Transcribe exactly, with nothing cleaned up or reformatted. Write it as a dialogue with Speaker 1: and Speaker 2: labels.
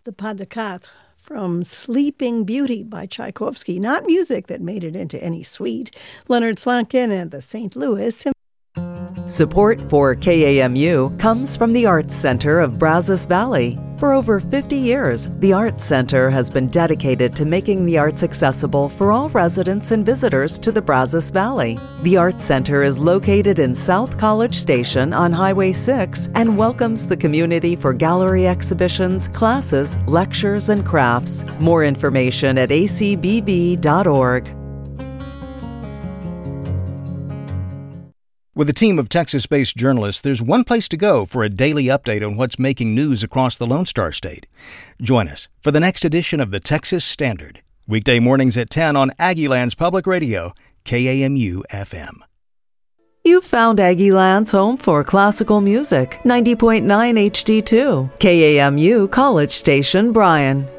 Speaker 1: the Pas de Quatre from Sleeping Beauty by Tchaikovsky, not music that made it into any suite. Leonard Slotkin and the Saint Louis.
Speaker 2: Support for K A M U comes from the Arts Center of Brazos Valley. For over fifty years, the Arts Center has been dedicated to making the arts accessible for all residents and visitors to the Brazos Valley. The Arts Center is located in South College Station on Highway six and welcomes the community for gallery exhibitions, classes, lectures, and crafts. More information at a c b v dot org.
Speaker 3: With a team of Texas-based journalists, there's one place to go for a daily update on what's making news across the Lone Star State. Join us for the next edition of the Texas Standard, weekday mornings at ten on Aggieland's Public Radio, K A M U F M.
Speaker 2: You've found Aggieland's home for classical music, ninety point nine H D two, K A M U College Station, Bryan.